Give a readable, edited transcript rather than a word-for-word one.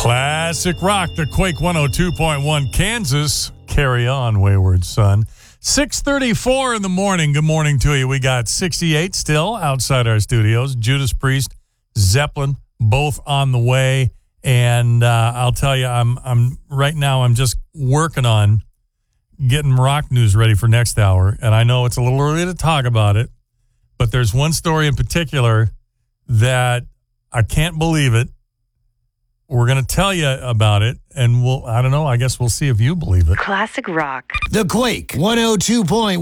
Classic rock, the Quake 102.1 Kansas. Carry on, wayward son. 6:34 in the morning. Good morning to you. We got 68 still outside our studios. Judas Priest, Zeppelin, both on the way. And I'll tell you, I'm right now. I'm just working on getting rock news ready for next hour. And I know it's a little early to talk about it, but there's one story in particular that I can't believe it. We're going to tell you about it, and I don't know, I guess we'll see if you believe it. Classic rock. The Quake 102.1